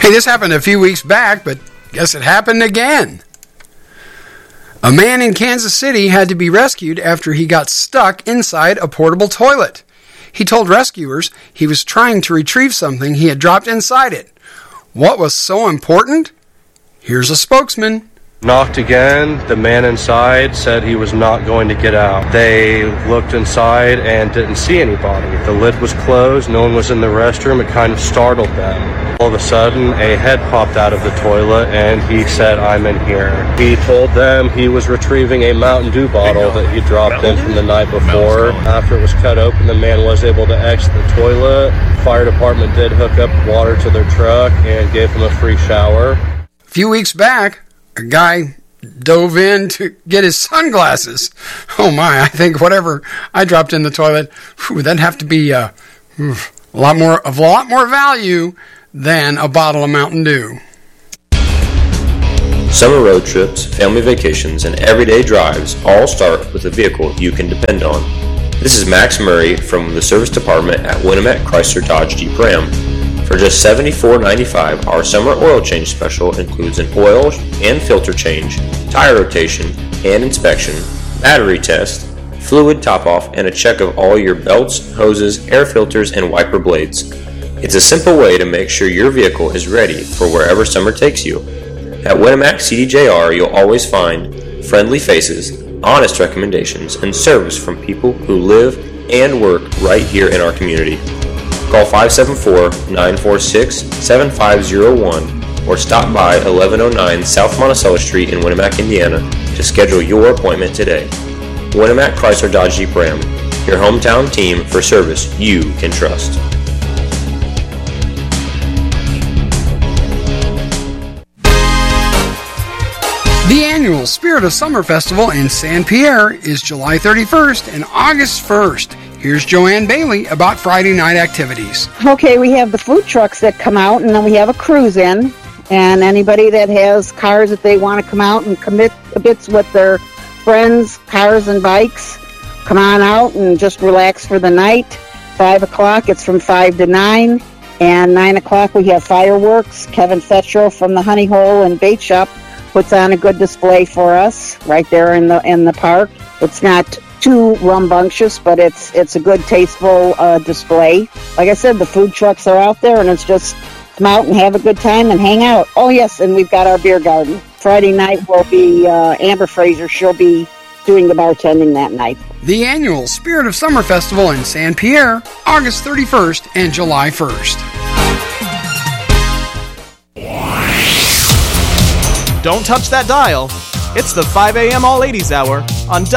Hey, this happened a few weeks back, but guess it happened again. A man in Kansas City had to be rescued after he got stuck inside a portable toilet. He told rescuers he was trying to retrieve something he had dropped inside it. What was so important? Here's a spokesman. Knocked again. The man inside said he was not going to get out. They looked inside and didn't see anybody. The lid was closed. No one was in the restroom. It kind of startled them. All of a sudden, a head popped out of the toilet and he said, "I'm in here." He told them he was retrieving a Mountain Dew bottle that he dropped in from the night before. After it was cut open, the man was able to exit the toilet. Fire department did hook up water to their truck and gave him a free shower. A few weeks back, a guy dove in to get his sunglasses. Oh my, I think whatever I dropped in the toilet, that'd have to be a lot more value than a bottle of Mountain Dew. Summer road trips, family vacations, and everyday drives all start with a vehicle you can depend on. This is Max Murray from the service department at Winamac Chrysler Dodge Jeep Ram. For just $74.95, our summer oil change special includes an oil and filter change, tire rotation and inspection, battery test, fluid top-off, and a check of all your belts, hoses, air filters, and wiper blades. It's a simple way to make sure your vehicle is ready for wherever summer takes you. At Winamac CDJR, you'll always find friendly faces, honest recommendations, and service from people who live and work right here in our community. Call 574-946-7501 or stop by 1109 South Monticello Street in Winamac, Indiana to schedule your appointment today. Winamac Chrysler Dodge Jeep Ram, your hometown team for service you can trust. The annual Spirit of Summer Festival in Saint Pierre is July 31st and August 1st. Here's Joanne Bailey about Friday night activities. Okay, we have the food trucks that come out, and then we have a cruise in. And anybody that has cars that they want to come out and commit bits with their friends, cars and bikes, come on out and just relax for the night. 5 o'clock, it's from 5 to 9. And 9 o'clock, we have fireworks. Kevin Fetro from the Honey Hole and Bait Shop puts on a good display for us right there in the park. It's not too rambunctious, but it's a good, tasteful display. Like I said, the food trucks are out there, and it's just come out and have a good time and hang out. Oh, yes, and we've got our beer garden. Friday night will be Amber Fraser. She'll be doing the bartending that night. The annual Spirit of Summer Festival in Saint Pierre, August 31st and July 1st. Don't touch that dial. It's the 5 a.m. All Ladies Hour on